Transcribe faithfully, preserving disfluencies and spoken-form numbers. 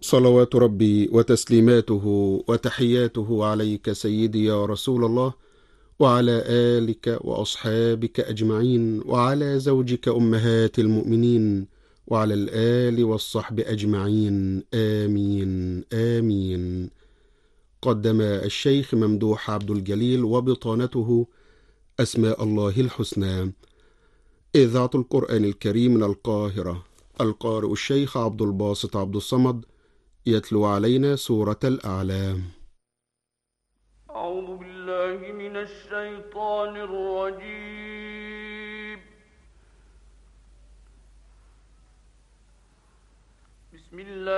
صلوات ربي وتسليماته وتحياته عليك سيدي يا رسول الله، وعلى آلك وأصحابك أجمعين، وعلى زوجك أمهات المؤمنين، وعلى الآل والصحب أجمعين، آمين آمين. قدم الشيخ ممدوح عبد الجليل وبطانته أسماء الله الحسنى، إذاعة القرآن الكريم من القاهرة. القارئ الشيخ عبد الباسط عبد الصمد يتلو علينا سورة الأعلى. أعوذ بالله من الشيطان الرجيم. بسم الله